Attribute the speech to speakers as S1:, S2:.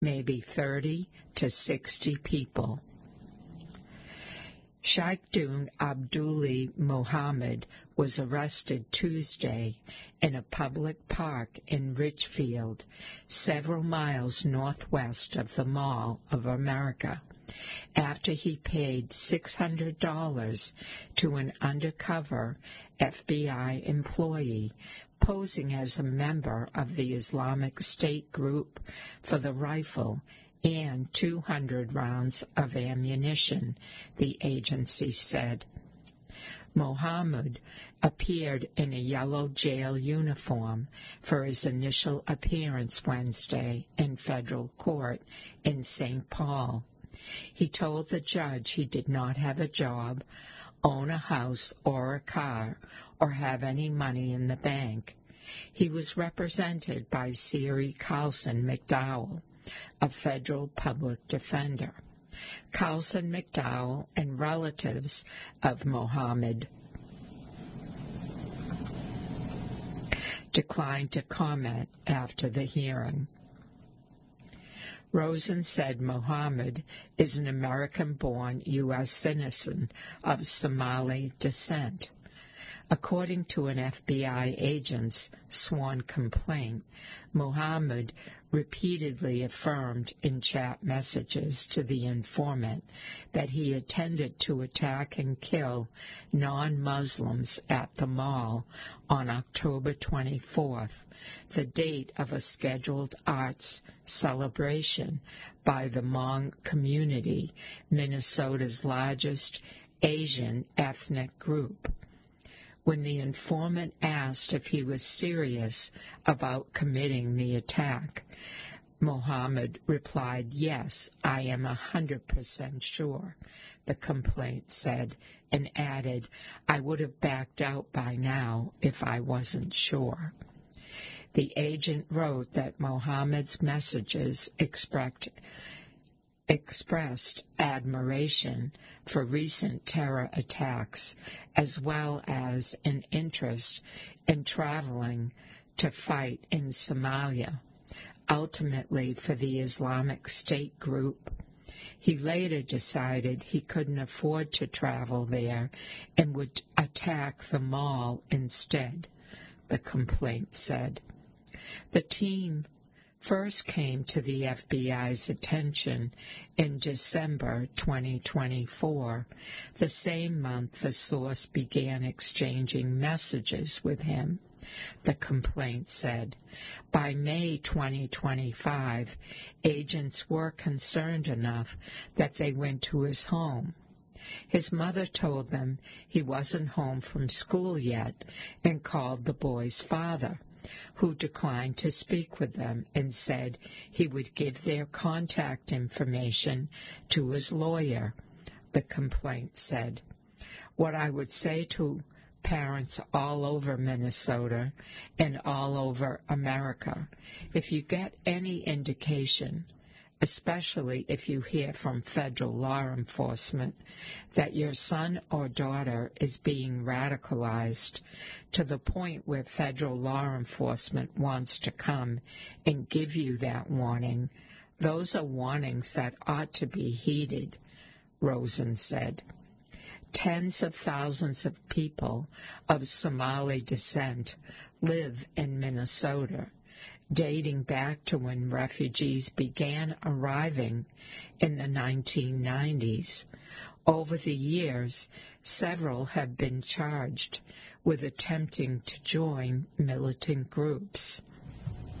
S1: maybe 30 to 60 people. Sheikhdun Abdulli Mohammed was arrested Tuesday in a public park in Richfield, several miles northwest of the Mall of America, after he paid $600 to an undercover FBI employee posing as a member of the Islamic State group for the rifle and 200 rounds of ammunition, the agency said. Mohammed appeared in a yellow jail uniform for his initial appearance Wednesday in federal court in St. Paul. He told the judge he did not have a job, own a house or a car, or have any money in the bank. He was represented by Siri Carlson McDowell, a federal public defender. Carlson McDowell and relatives of Mohammed declined to comment after the hearing. Rosen said Mohammed is an American-born U.S. citizen of Somali descent. According to an FBI agent's sworn complaint, Mohammed repeatedly affirmed in chat messages to the informant that he intended to attack and kill non-Muslims at the mall on October 24th, the date of a scheduled arts celebration by the Hmong community, Minnesota's largest Asian ethnic group. When the informant asked if he was serious about committing the attack, Mohammed replied, "Yes, I am 100% sure," the complaint said, and added, "I would have backed out by now if I wasn't sure." The agent wrote that Mohammed's messages expressed admiration for recent terror attacks, as well as an interest in traveling to fight in Somalia, ultimately for the Islamic State group. He later decided he couldn't afford to travel there and would attack the mall instead, the complaint said. The team first came to the FBI's attention in December 2024, the same month the source began exchanging messages with him, the complaint said. By May 2025, agents were concerned enough that they went to his home. His mother told them he wasn't home from school yet and called the boy's father, who declined to speak with them and said he would give their contact information to his lawyer, the complaint said. What I would say to parents all over Minnesota and all over America, if you get any indication, especially if you hear from federal law enforcement, that your son or daughter is being radicalized to the point where federal law enforcement wants to come and give you that warning, those are warnings that ought to be heeded, Rosen said. Tens of thousands of people of Somali descent live in Minnesota, dating back to when refugees began arriving in the 1990s. Over the years, several have been charged with attempting to join militant groups.